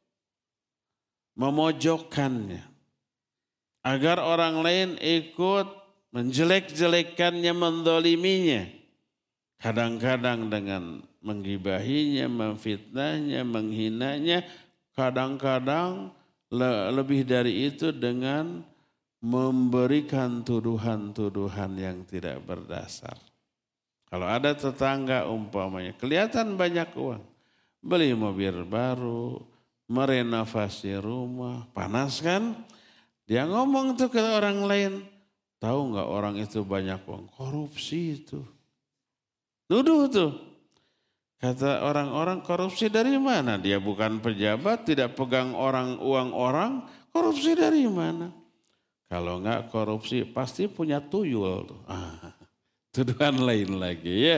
Speaker 1: memojokkannya. Agar orang lain ikut menjelek-jelekkannya, mendoliminya. Kadang-kadang dengan menggibahinya, memfitnahnya, menghinanya. Kadang-kadang lebih dari itu dengan memberikan tuduhan-tuduhan yang tidak berdasar. Kalau ada tetangga umpamanya, kelihatan banyak uang. Beli mobil baru, merenovasi rumah, panas kan? Dia ngomong tuh ke orang lain, tahu nggak orang itu banyak uang? Korupsi itu. Nuduh tuh. Kata orang-orang, korupsi dari mana? Dia bukan pejabat, tidak pegang uang orang, korupsi dari mana? Kalau nggak korupsi pasti punya tuyul tuh. Tuduhan lain lagi ya.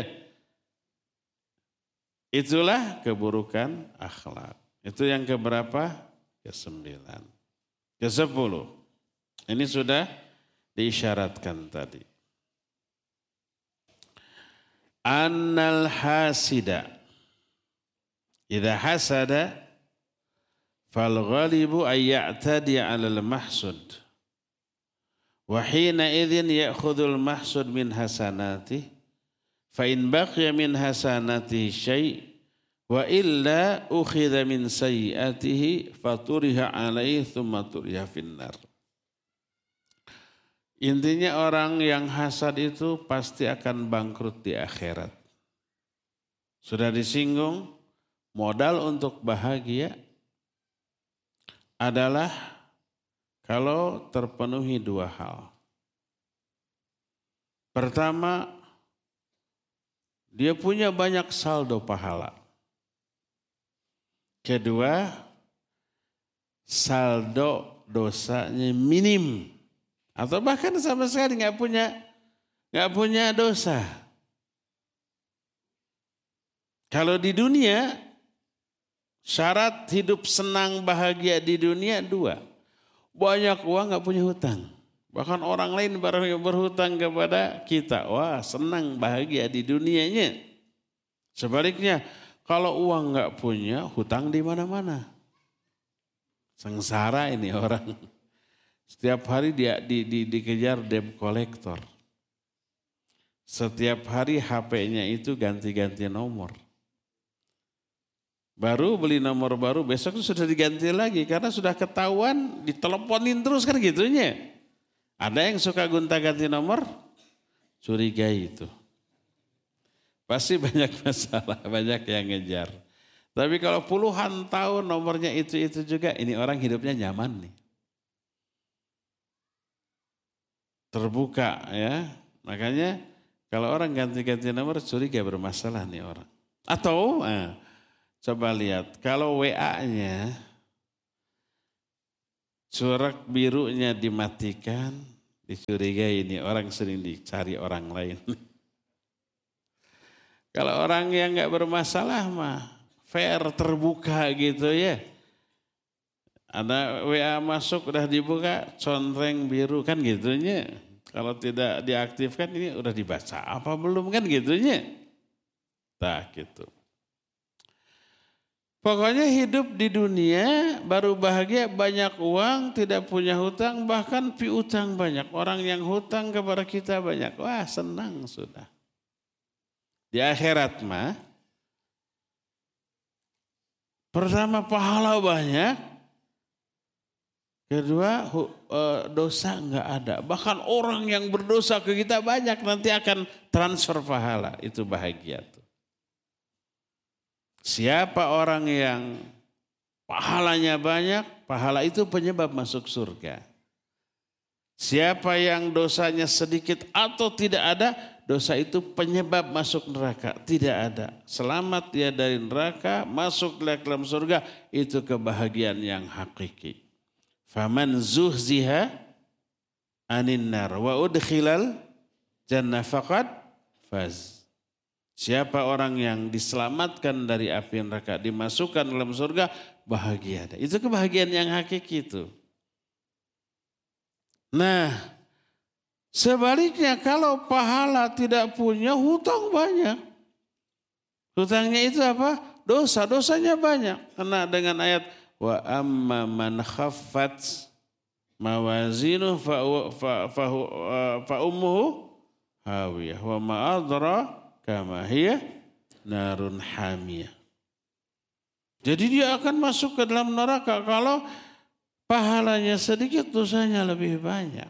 Speaker 1: Itulah keburukan akhlak. Itu yang keberapa? Ke-9. Ke-10. Ini sudah diisyaratkan tadi. Annal hasida idza hasada fal ghalibu ay ya'tadi 'ala al mahsud wa hina idzin ya'khudhu al mahsud min hasanatihi fa in baqiya min hasanatihi syai' wa illa ukhidha min sayyi'atihi faturiha 'alaihi thumma turiha finnar. Intinya orang yang hasad itu pasti akan bangkrut di akhirat. Sudah disinggung, modal untuk bahagia adalah kalau terpenuhi 2 hal. Pertama, dia punya banyak saldo pahala. Kedua, saldo dosanya minim. Atau bahkan sama sekali nggak punya dosa. Kalau di dunia, syarat hidup senang bahagia di dunia 2. Banyak uang nggak punya hutang. Bahkan orang lain berhutang kepada kita. Wah, senang bahagia di dunianya. Sebaliknya, kalau uang nggak punya, hutang di mana-mana. Sengsara ini orang. Setiap hari dia dikejar debt collector. Setiap hari HP-nya itu ganti-ganti nomor. Baru beli nomor baru, besok sudah diganti lagi. Karena sudah ketahuan, diteleponin terus kan gitunya. Ada yang suka gonta-ganti nomor? Curigai itu. Pasti banyak masalah, banyak yang ngejar. Tapi kalau puluhan tahun nomornya itu juga, ini orang hidupnya nyaman nih. terbuka ya. Makanya kalau orang ganti-ganti nomor curiga bermasalah nih orang. Atau coba lihat kalau WA-nya corak birunya dimatikan, dicurigai ini orang sering dicari orang lain. Kalau orang yang nggak bermasalah mah fair terbuka gitu ya. Ada WA masuk udah dibuka, contreng biru kan gitunya. Kalau tidak diaktifkan ini udah dibaca apa belum kan gitunya. Nah gitu. Pokoknya hidup di dunia baru bahagia, banyak uang, tidak punya hutang, bahkan piutang banyak. Orang yang hutang kepada kita banyak, wah senang sudah. Di akhirat mah, pertama pahala banyak, kedua dosa enggak ada. Bahkan orang yang berdosa ke kita banyak nanti akan transfer pahala, itu bahagia tuh. Siapa orang yang pahalanya banyak, pahala itu penyebab masuk surga. Siapa yang dosanya sedikit atau tidak ada, dosa itu penyebab masuk neraka. Tidak ada. Selamat dia dari neraka, masuk ke dalam surga, itu kebahagiaan yang hakiki. Faman zuhziha anin nar wa udkhilal jannah faqad faz. Siapa orang yang diselamatkan dari api neraka, dimasukkan dalam surga, bahagia. Itu kebahagiaan yang hakiki itu. Nah, sebaliknya kalau pahala tidak punya, hutang banyak. Hutangnya itu apa? Dosa, dosanya banyak. Karena dengan ayat wa amma man khaffat mawazinu fa ummuhu hawiyah wa ma adra kama hiya narun hamiyah. Jadi dia akan masuk ke dalam neraka kalau pahalanya sedikit, dosanya lebih banyak.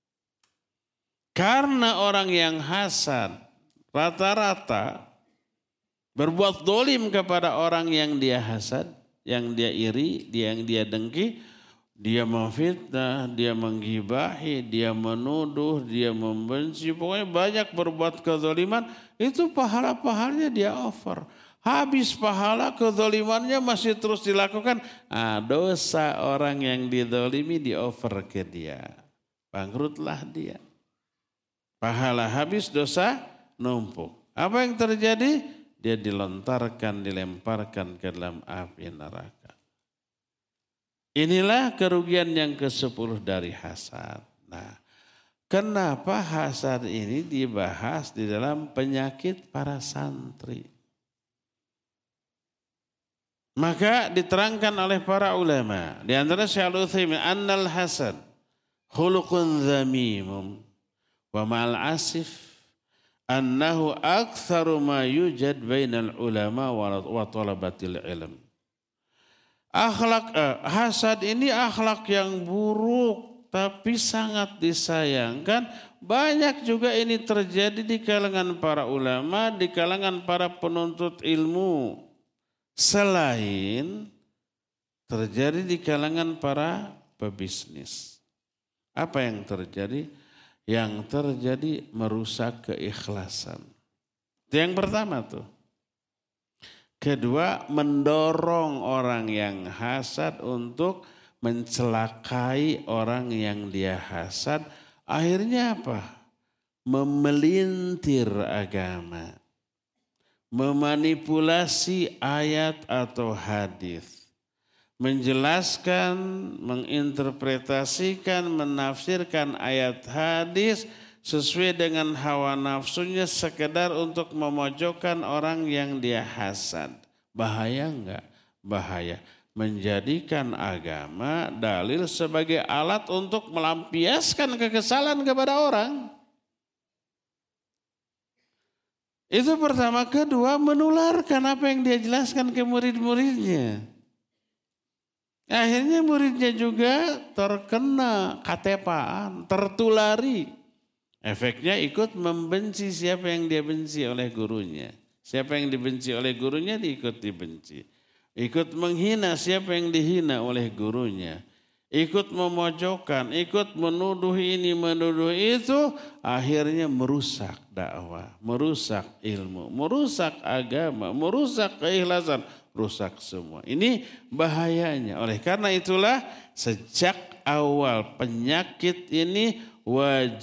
Speaker 1: Karena orang yang hasad rata-rata berbuat dolim kepada orang yang dia hasad, yang dia iri, yang dia dengki, dia memfitnah, dia menggibahi, dia menuduh, dia membenci, pokoknya banyak berbuat kezaliman, itu pahala-pahalanya dia over. Habis pahala, kezalimannya masih terus dilakukan. Dosa orang yang dizalimi di-over ke dia. Bangkrutlah dia. Pahala habis, dosa numpuk. Apa yang terjadi? Dia dilontarkan, dilemparkan ke dalam api neraka. Inilah kerugian yang ke-10 dari hasad. Nah, kenapa hasad ini dibahas di dalam penyakit para santri? Maka diterangkan oleh para ulama. Di antara Syekh Al-Utsaimin, annal hasad khuluqun dzamimum wa ma'al asif annahu aktsaru ma yujad bainal ulama wa talabatil ilm. Hasad ini akhlak yang buruk tapi sangat disayangkan. Banyak juga ini terjadi di kalangan para ulama, di kalangan para penuntut ilmu. Selain terjadi di kalangan para pebisnis. Apa yang terjadi? Yang terjadi merusak keikhlasan. Itu yang pertama tuh. Kedua, mendorong orang yang hasad untuk mencelakai orang yang dia hasad. Akhirnya apa? Memelintir agama. Memanipulasi ayat atau hadis, menjelaskan, menginterpretasikan, menafsirkan ayat hadis sesuai dengan hawa nafsunya sekedar untuk memojokkan orang yang dia hasad. Bahaya enggak? Bahaya. Menjadikan agama dalil sebagai alat untuk melampiaskan kekesalan kepada orang. Itu pertama. Kedua, menularkan apa yang dia jelaskan ke murid-muridnya. Akhirnya muridnya juga terkena katepaan, tertulari. Efeknya ikut membenci siapa yang dia benci oleh gurunya. Siapa yang dibenci oleh gurunya diikut dibenci. Ikut menghina siapa yang dihina oleh gurunya. ikut memojokkan, ikut menuduh ini, menuduh itu, akhirnya merusak dakwah, merusak ilmu, merusak agama, merusak keikhlasan, rusak semua. Ini bahayanya. Oleh karena itulah sejak awal penyakit ini wajib